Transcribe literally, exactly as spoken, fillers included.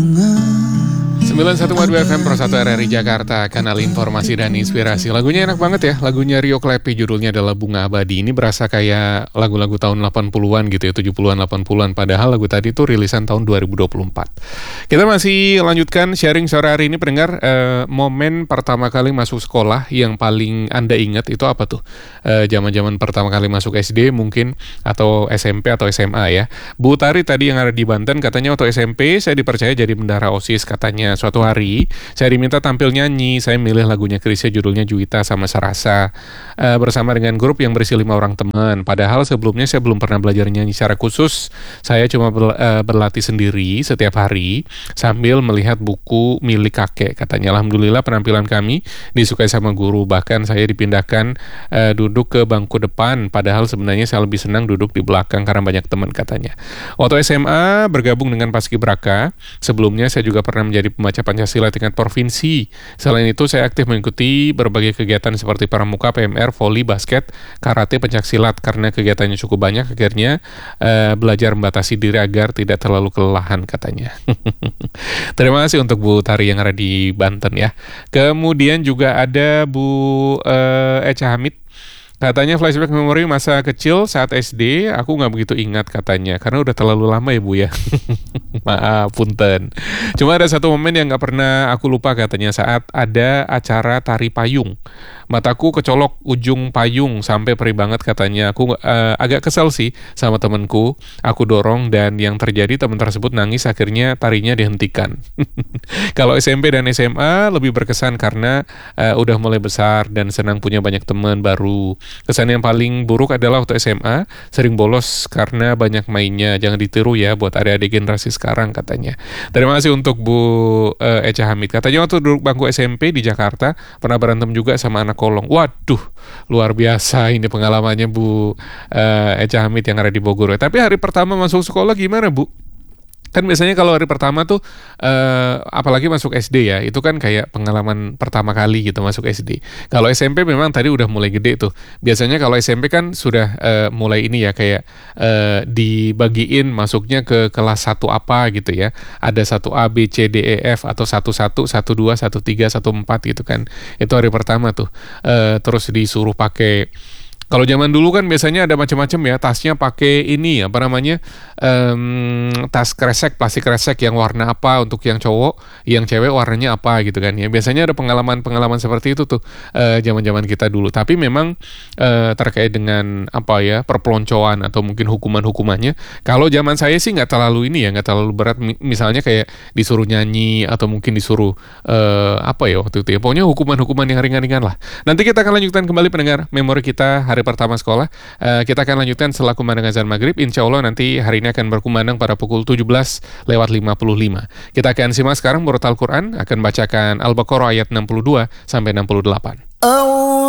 sembilan satu koma dua F M Pro satu R R I Jakarta, kanal informasi dan inspirasi. Lagunya enak banget ya, lagunya Rio Klepi, judulnya adalah Bunga Abadi. Ini berasa kayak lagu-lagu tahun delapan puluhan gitu ya, tujuh puluhan, delapan puluhan. Padahal lagu tadi tuh rilisan tahun dua ribu dua puluh empat. Kita masih lanjutkan sharing sore hari ini, pendengar. Eh, momen pertama kali masuk sekolah yang paling Anda ingat itu apa tuh? Eh, zaman-zaman pertama kali masuk S D mungkin, atau S M P atau S M A ya. Bu Tari tadi yang ada di Banten, katanya waktu S M P saya dipercaya jadi bendahara OSIS. Katanya suatu hari saya diminta tampil nyanyi. Saya milih lagunya Chrisye, judulnya Juwita sama Serasa, uh, bersama dengan grup yang berisi lima orang teman. Padahal sebelumnya saya belum pernah belajar nyanyi secara khusus. Saya cuma ber, uh, berlatih sendiri setiap hari sambil melihat buku milik kakek. Katanya alhamdulillah penampilan kami disukai sama guru. Bahkan saya dipindahkan uh, duduk ke bangku depan. Padahal sebenarnya saya lebih senang duduk di belakang karena banyak teman, katanya. Waktu S M A bergabung dengan Paskibraka. Sebelumnya saya juga pernah menjadi pembaca Pancasila tingkat provinsi. Selain itu saya aktif mengikuti berbagai kegiatan seperti pramuka, P M R, voli, basket, karate, pencaksilat. Karena kegiatannya cukup banyak, akhirnya uh, belajar membatasi diri agar tidak terlalu kelelahan, katanya. Terima kasih untuk Bu Tari yang ada di Banten ya. Kemudian juga ada Bu uh, Echa Hamid. Katanya flashback memori masa kecil saat S D, aku nggak begitu ingat katanya, karena udah terlalu lama ya Bu ya. Maaf, punten. Cuma ada satu momen yang nggak pernah aku lupa, katanya, saat ada acara tari payung. Mataku kecolok ujung payung sampai perih banget, katanya. Aku uh, agak kesel sih sama temanku. Aku dorong dan yang terjadi teman tersebut nangis, akhirnya tarinya dihentikan. Kalau S M P dan S M A lebih berkesan karena uh, udah mulai besar dan senang punya banyak teman baru. Kesan yang paling buruk adalah waktu S M A, sering bolos karena banyak mainnya. Jangan ditiru ya buat adik-adik generasi sekarang, katanya. Terima kasih untuk Bu uh, Echa Hamid. Katanya waktu duduk bangku S M P di Jakarta pernah berantem juga sama anak kolong. Waduh, luar biasa ini pengalamannya Bu uh, Echa Hamid yang ada di Bogor. Tapi hari pertama masuk sekolah gimana, Bu? Kan biasanya kalau hari pertama tuh, uh, apalagi masuk S D ya, itu kan kayak pengalaman pertama kali gitu masuk S D. Kalau S M P memang tadi udah mulai gede tuh. Biasanya kalau S M P kan sudah uh, mulai ini ya, kayak uh, dibagiin masuknya ke kelas satu apa gitu ya. Ada satu A, B, C, D, E, F, atau satu satu, satu dua, satu tiga, satu empat gitu kan. Itu hari pertama tuh. Uh, terus disuruh pakai. Kalau zaman dulu kan biasanya ada macam-macam ya, tasnya pakai ini apa namanya, um, tas kresek, plastik kresek yang warna apa untuk yang cowok, yang cewek warnanya apa gitu kan ya. Biasanya ada pengalaman-pengalaman seperti itu tuh uh, zaman-zaman kita dulu. Tapi memang uh, terkait dengan apa ya, perpeloncoan atau mungkin hukuman-hukumannya. Kalau zaman saya sih nggak terlalu ini ya, nggak terlalu berat. Misalnya kayak disuruh nyanyi atau mungkin disuruh uh, apa ya waktu itu ya. Pokoknya hukuman-hukuman yang ringan-ringan lah. Nanti kita akan lanjutkan kembali, pendengar, memori kita hari pertama sekolah. Uh, kita akan lanjutkan setelah kumandang azan maghrib. Insya Allah nanti hari ini akan berkumandang pada pukul tujuh belas lewat lima puluh lima. Kita akan simak sekarang murat Al-Quran, akan bacakan Al-Baqarah ayat enam puluh dua sampai enam puluh delapan.